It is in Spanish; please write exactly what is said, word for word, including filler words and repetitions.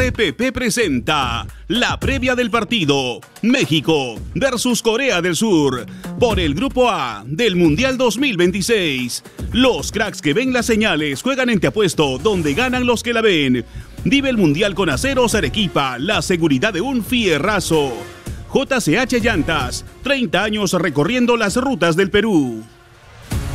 R P P presenta la previa del partido México versus Corea del Sur por el Grupo A del Mundial dos mil veintiséis. Los cracks que ven las señales juegan en Te Apuesto, donde ganan los que la ven. Vive el Mundial con Aceros Arequipa, la seguridad de un fierrazo. J C H Llantas, treinta años recorriendo las rutas del Perú.